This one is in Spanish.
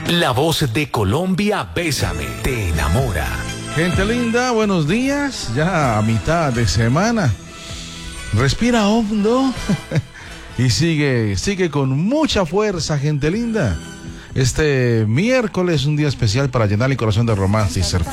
La voz de Colombia, Bésame, te enamora. Gente linda, buenos días. Ya a mitad de semana. Respira hondo y sigue con mucha fuerza, gente linda. Este miércoles es un día especial para llenar el corazón de romance y ser